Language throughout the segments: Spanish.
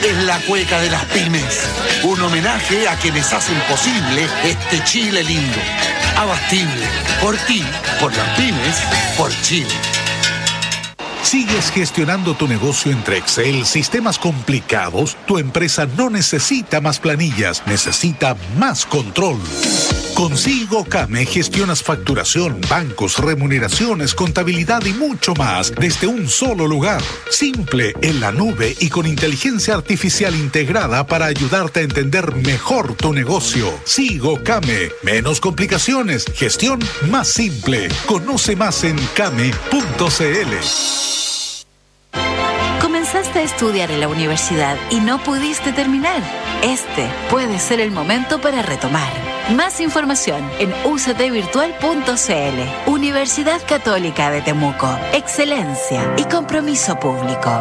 es la cueca de las pymes. Un homenaje a quienes hacen posible este Chile lindo. Abastible. Por ti, por las pymes, por Chile. ¿Sigues gestionando tu negocio entre Excel, sistemas complicados? Tu empresa no necesita más planillas, necesita más control. Con Sigo Came gestionas facturación, bancos, remuneraciones, contabilidad y mucho más desde un solo lugar. Simple, en la nube y con inteligencia artificial integrada para ayudarte a entender mejor tu negocio. Sigo Came. Menos complicaciones, gestión más simple. Conoce más en came.cl. Comenzaste a estudiar en la universidad y no pudiste terminar. Este puede ser el momento para retomar. Más información en uctvirtual.cl. Universidad Católica de Temuco. Excelencia y compromiso público.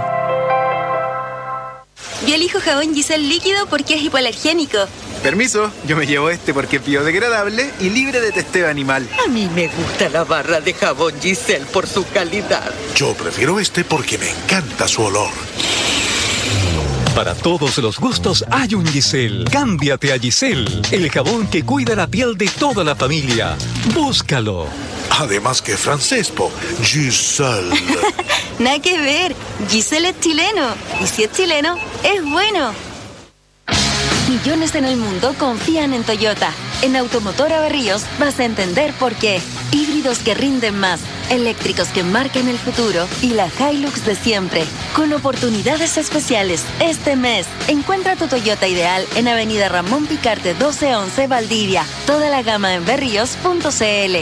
Yo elijo jabón Giselle líquido porque es hipoalergénico. Permiso, yo me llevo este porque es biodegradable y libre de testeo animal. A mí me gusta la barra de jabón Giselle por su calidad. Yo prefiero este porque me encanta su olor. Para todos los gustos hay un Giselle. Cámbiate a Giselle, el jabón que cuida la piel de toda la familia. Búscalo. Además que francés, po. Giselle. Nada que ver. Giselle es chileno. Y si es chileno, es bueno. Millones en el mundo confían en Toyota. En Automotora Berríos vas a entender por qué. Híbridos que rinden más, eléctricos que marcan el futuro y la Hilux de siempre. Con oportunidades especiales este mes. Encuentra tu Toyota ideal en Avenida Ramón Picarte 1211 Valdivia. Toda la gama en berríos.cl.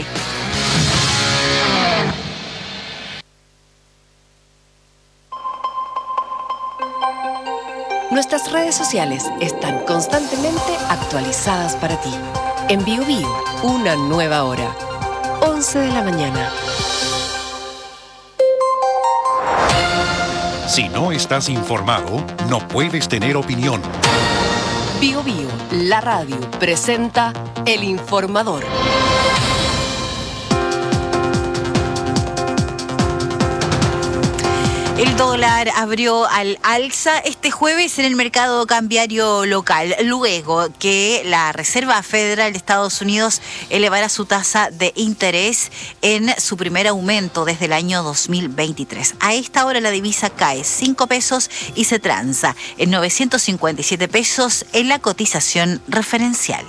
Nuestras redes sociales están constantemente actualizadas para ti. En BioBio, una nueva hora. 11 de la mañana. Si no estás informado, no puedes tener opinión. BioBio, la radio, presenta El Informador. El dólar abrió al alza este jueves en el mercado cambiario local, luego que la Reserva Federal de Estados Unidos elevara su tasa de interés en su primer aumento desde el año 2023. A esta hora la divisa cae 5 pesos y se transa en 957 pesos en la cotización referencial.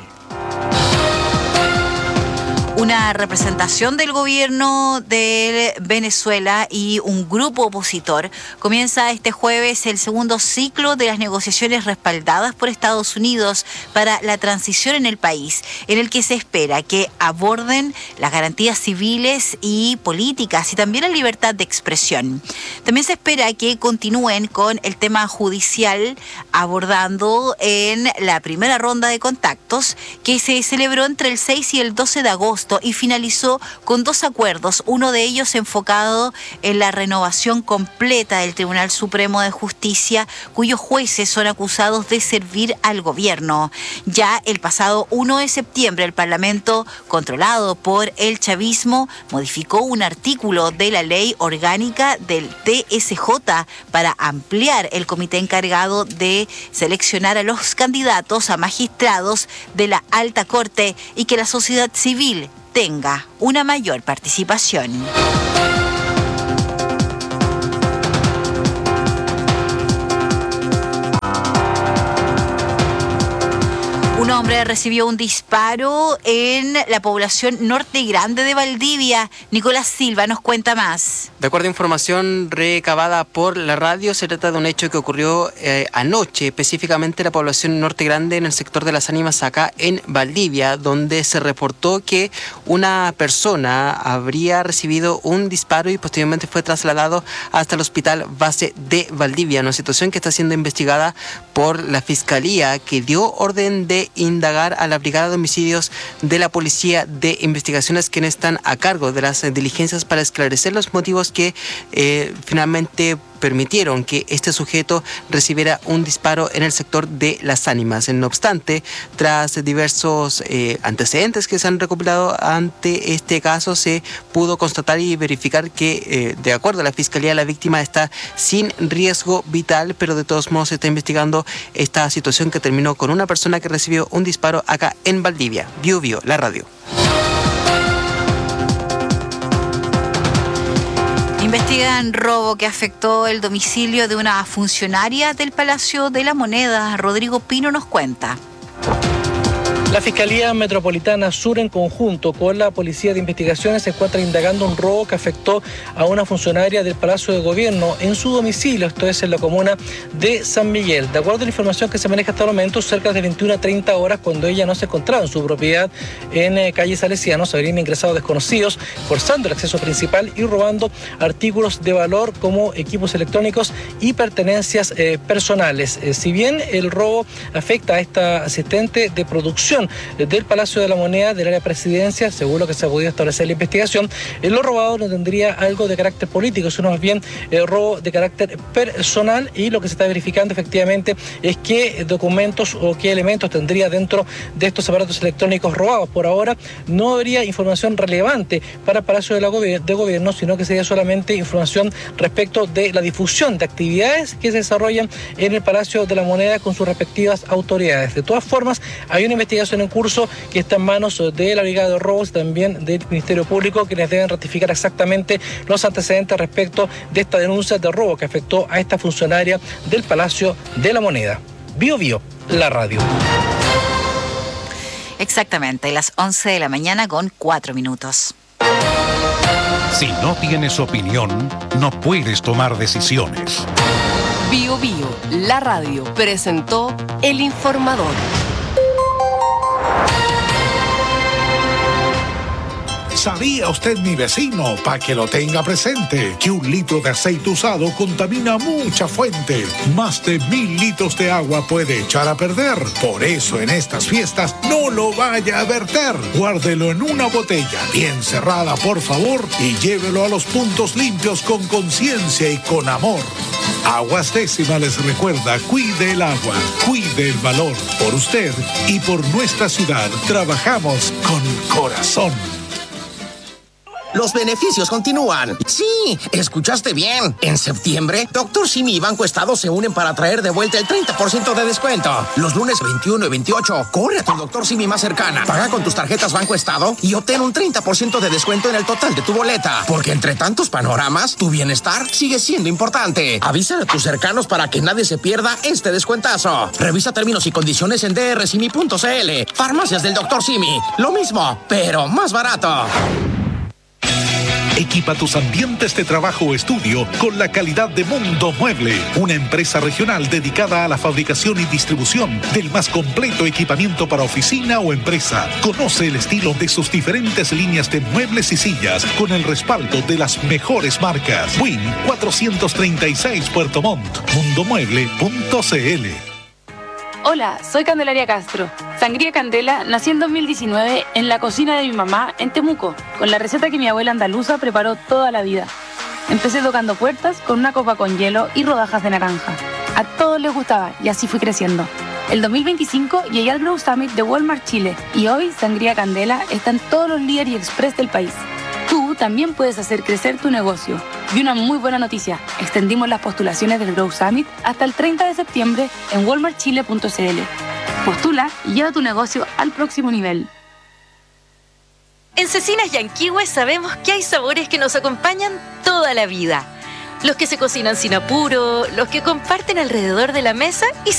Una representación del gobierno de Venezuela y un grupo opositor comienza este jueves el segundo ciclo de las negociaciones respaldadas por Estados Unidos para la transición en el país, en el que se espera que aborden las garantías civiles y políticas y también la libertad de expresión. También se espera que continúen con el tema judicial, abordando en la primera ronda de contactos que se celebró entre el 6 y el 12 de agosto y finalizó con 2 acuerdos, uno de ellos enfocado en la renovación completa del Tribunal Supremo de Justicia, cuyos jueces son acusados de servir al gobierno. Ya el pasado 1 de septiembre, el Parlamento, controlado por el chavismo, modificó un artículo de la ley orgánica del TSJ para ampliar el comité encargado de seleccionar a los candidatos a magistrados de la Alta Corte y que la sociedad civil tenga una mayor participación. Un hombre recibió un disparo en la población Norte Grande de Valdivia. Nicolás Silva nos cuenta más. De acuerdo a información recabada por la radio, se trata de un hecho que ocurrió anoche, específicamente en la población Norte Grande, en el sector de Las Ánimas, acá en Valdivia, donde se reportó que una persona habría recibido un disparo y posteriormente fue trasladado hasta el Hospital Base de Valdivia, una situación que está siendo investigada por la Fiscalía, que dio orden de indagar a la Brigada de Homicidios de la Policía de Investigaciones, quienes están a cargo de las diligencias para esclarecer los motivos que finalmente permitieron que este sujeto recibiera un disparo en el sector de Las Ánimas. No obstante, tras diversos antecedentes que se han recopilado ante este caso, se pudo constatar y verificar que, de acuerdo a la Fiscalía, la víctima está sin riesgo vital, pero de todos modos se está investigando esta situación que terminó con una persona que recibió un disparo acá en Valdivia. Bio Bio, la radio. Investigan robo que afectó el domicilio de una funcionaria del Palacio de la Moneda. Rodrigo Pino nos cuenta. La Fiscalía Metropolitana Sur, en conjunto con la Policía de Investigaciones, se encuentra indagando un robo que afectó a una funcionaria del Palacio de Gobierno en su domicilio, esto es en la comuna de San Miguel. De acuerdo a la información que se maneja hasta el momento, cerca de 21:30 horas, cuando ella no se encontraba en su propiedad en calle Salesianos, habrían ingresado desconocidos, forzando el acceso principal y robando artículos de valor como equipos electrónicos y pertenencias personales. Si bien el robo afecta a esta asistente de producción del Palacio de la Moneda, del área presidencia, según lo que se ha podido establecer la investigación, lo robado no tendría algo de carácter político, sino más bien robo de carácter personal, y lo que se está verificando efectivamente es qué documentos o qué elementos tendría dentro de estos aparatos electrónicos robados. Por ahora no habría información relevante para el Palacio de Gobierno, sino que sería solamente información respecto de la difusión de actividades que se desarrollan en el Palacio de la Moneda con sus respectivas autoridades. De todas formas, hay una investigación en curso que está en manos de la Brigada de Robos y también del Ministerio Público, quienes deben ratificar exactamente los antecedentes respecto de esta denuncia de robo que afectó a esta funcionaria del Palacio de la Moneda. Bio Bio, la radio. Exactamente, las 11 de la mañana con 4 minutos. Si no tienes opinión, no puedes tomar decisiones. Bio Bio, la radio, presentó El Informador. ¿Sabía usted, mi vecino, para que lo tenga presente, que 1 litro de aceite usado contamina mucha fuente? Más de 1000 litros de agua puede echar a perder. Por eso en estas fiestas no lo vaya a verter. Guárdelo en una botella bien cerrada, por favor, y llévelo a los puntos limpios con conciencia y con amor. Aguas Décima les recuerda: cuide el agua, cuide el valor. Por usted y por nuestra ciudad trabajamos con corazón. Los beneficios continúan. Sí, escuchaste bien. En septiembre, Dr. Simi y Banco Estado se unen para traer de vuelta el 30% de descuento. Los lunes 21 y 28, corre a tu Dr. Simi más cercana. Paga con tus tarjetas Banco Estado y obtén un 30% de descuento en el total de tu boleta. Porque entre tantos panoramas, tu bienestar sigue siendo importante. Avísale a tus cercanos para que nadie se pierda este descuentazo. Revisa términos y condiciones en drsimi.cl. Farmacias del Dr. Simi. Lo mismo, pero más barato. Equipa tus ambientes de trabajo o estudio con la calidad de Mundo Mueble, una empresa regional dedicada a la fabricación y distribución del más completo equipamiento para oficina o empresa. Conoce el estilo de sus diferentes líneas de muebles y sillas con el respaldo de las mejores marcas. Win 436 Puerto Montt. mundomueble.cl. Hola, soy Candelaria Castro. Sangría Candela nació en 2019 en la cocina de mi mamá en Temuco, con la receta que mi abuela andaluza preparó toda la vida. Empecé tocando puertas con una copa con hielo y rodajas de naranja. A todos les gustaba y así fui creciendo. El 2025 llegué al Grow Summit de Walmart Chile y hoy Sangría Candela está en todos los líderes y express del país. Tú también puedes hacer crecer tu negocio. Y una muy buena noticia, extendimos las postulaciones del Grow Summit hasta el 30 de septiembre en walmartchile.cl. Postula y lleva tu negocio al próximo nivel. En Cecinas Yanquihue sabemos que hay sabores que nos acompañan toda la vida. Los que se cocinan sin apuro, los que comparten alrededor de la mesa y